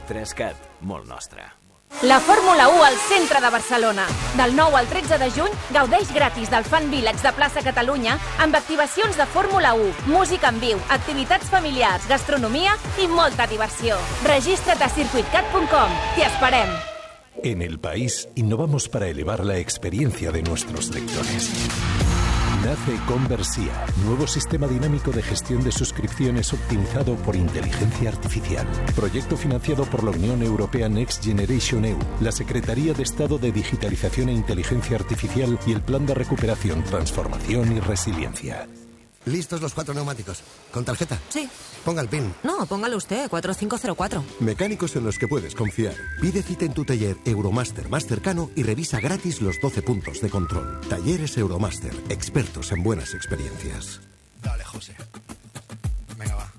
Trescat, molt nostre. La Fórmula 1 al centre de Barcelona. Del 9 al 13 de juny, gaudeix gratis del Fan Village de Plaça Catalunya amb activacions de Fórmula 1, música en viu, activitats familiars, gastronomia i molta diversió. Registra't a circuitcat.com. T'hi esperem. En El País innovamos para elevar la experiencia de nuestros lectores. Nace Conversia, nuevo sistema dinámico de gestión de suscripciones optimizado por inteligencia artificial. Proyecto financiado por la Unión Europea Next Generation EU, la Secretaría de Estado de Digitalización e Inteligencia Artificial y el Plan de Recuperación, Transformación y Resiliencia. ¿Listos los 4 neumáticos? ¿Con tarjeta? Sí. Ponga el PIN. No, póngalo usted, 4504. Mecánicos en los que puedes confiar. Pide cita en tu taller Euromaster más cercano y revisa gratis los 12 puntos de control. Talleres Euromaster, expertos en buenas experiencias. Dale, José. Venga, va.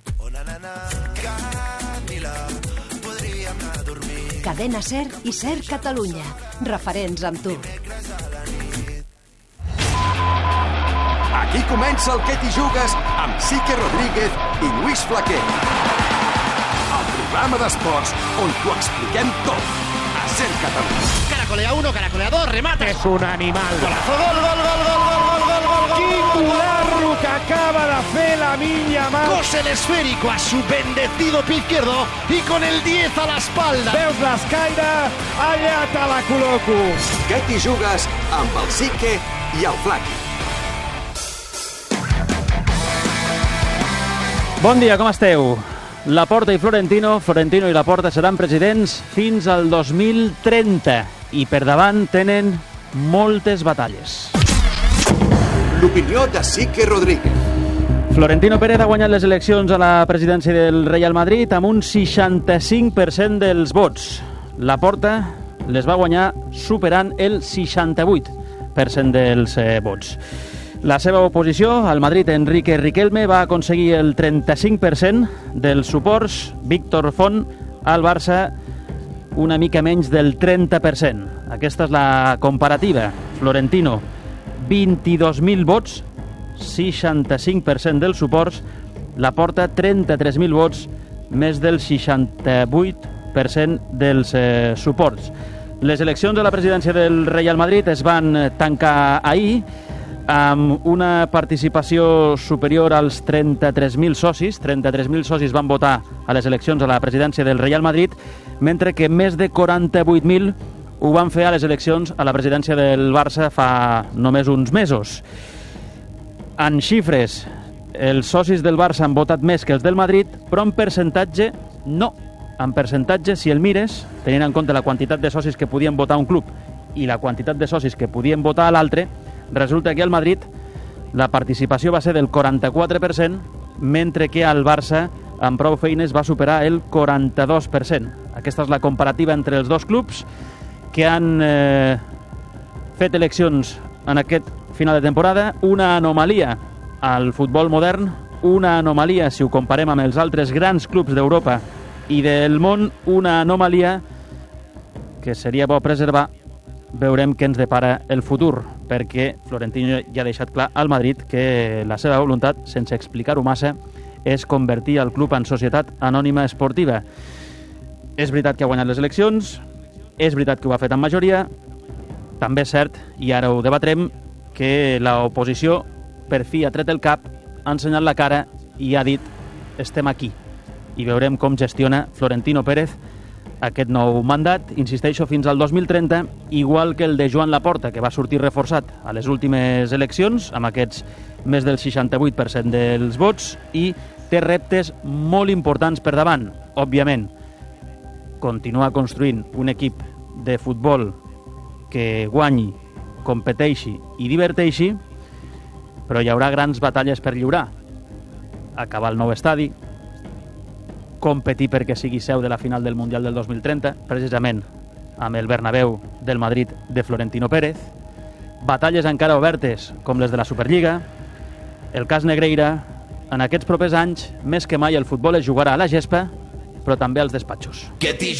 Cadena SER i SER Catalunya. Referents amb tu. Aquí comença el Que t'hi jugues amb Sique Rodríguez i Lluís Flaquer. El programa d'esports on t'ho expliquem tot. A SER Catalunya. Caracolea 1, caracolea 2, remata. És un animal. Golazo, gol. Quin gularro que acaba de fer la Yamal. Cose el esférico a su bendecido pie izquierdo y con el 10 a la espalda. Veus l'escaire? Allà te la col·loco. Que t'hi jugues amb el Sique i el Flaquer. Bon dia, com esteu? Laporta i Florentino i Laporta seran presidents fins al 2030 i per davant tenen moltes batalles. L'opinió de Sique Rodríguez. Florentino Pérez ha guanyat les eleccions a la presidència del Real Madrid amb un 65% dels vots. Laporta les va guanyar superant el 68% dels vots. La seva oposició, al Madrid, Enrique Riquelme, va aconseguir el 35% dels suports. Víctor Font, al Barça, una mica menys del 30%. Aquesta és la comparativa. Florentino, 22.000 vots, 65% dels suports. Laporta, 33.000 vots, més del 68% dels suports. Les eleccions a la presidència del Real Madrid es van tancar ahir, amb una participació superior als 33.000 socis. 33.000 socis van votar a les eleccions a la presidència del Real Madrid, mentre que més de 48.000 ho van fer a les eleccions a la presidència del Barça fa només uns mesos. En xifres, els socis del Barça han votat més que els del Madrid, però en percentatge no. En percentatge, si el mires, tenint en compte la quantitat de socis que podien votar a un club i la quantitat de socis que podien votar a l'altre, resulta que al Madrid la participació va ser del 44%, mentre que al Barça, amb prou feines, va superar el 42%. Aquesta és la comparativa entre els dos clubs que han fet eleccions en aquest final de temporada. Una anomalia al futbol modern, una anomalia si ho comparem amb els altres grans clubs d'Europa i del món, una anomalia que seria bo preservar. Veurem què ens depara el futur, perquè Florentino ja ha deixat clar al Madrid que la seva voluntat, sense explicar-ho massa, és convertir el club en societat anònima esportiva. És veritat que ha guanyat les eleccions, és veritat que ho ha fet amb majoria, també és cert, i ara ho debatrem, que l'oposició per fi ha tret el cap, ha ensenyat la cara i ha dit estem aquí. I veurem com gestiona Florentino Pérez aquest nou mandat, insisteixo, fins al 2030, igual que el de Joan Laporta, que va sortir reforçat a les últimes eleccions, amb aquests més del 68% dels vots, i té reptes molt importants per davant. Òbviament, continuar construint un equip de futbol que guanyi, competeixi i diverteixi, però hi haurà grans batalles per lliurar. Acabar el nou estadi, competir perquè sigui seu de la final del Mundial del 2030, precisament amb el Bernabéu del Madrid de Florentino Pérez, batalles encara obertes com les de la Superliga, el cas Negreira. En aquests propers anys, més que mai, el futbol es jugarà a la gespa, però també als despatxos. Que t'hi